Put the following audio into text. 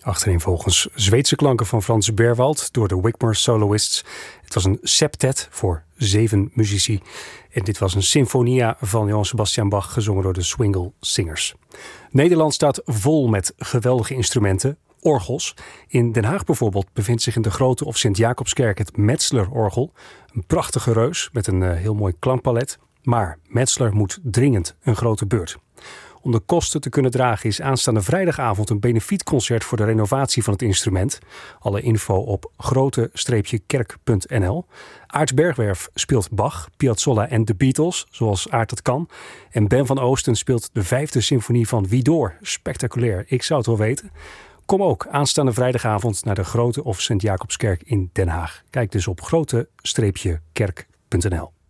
Achtereenvolgens Zweedse klanken van Frans Berwald door de Wigmore Soloists. Het was een septet voor 7 muzici. En dit was een sinfonia van Johann Sebastian Bach, gezongen door de Swingle Singers. Nederland staat vol met geweldige instrumenten, orgels. In Den Haag bijvoorbeeld bevindt zich in de Grote of Sint-Jacobskerk het Metzler-orgel. Een prachtige reus met een heel mooi klankpalet. Maar Metzler moet dringend een grote beurt. Om de kosten te kunnen dragen is aanstaande vrijdagavond een benefietconcert voor de renovatie van het instrument. Alle info op grote-kerk.nl. Aart Bergwerf speelt Bach, Piazzolla en de Beatles, zoals Aart dat kan. En Ben van Oosten speelt de 5e symfonie van Widor. Spectaculair, ik zou het wel weten. Kom ook aanstaande vrijdagavond naar de Grote of Sint-Jacobskerk in Den Haag. Kijk dus op grote-kerk.nl.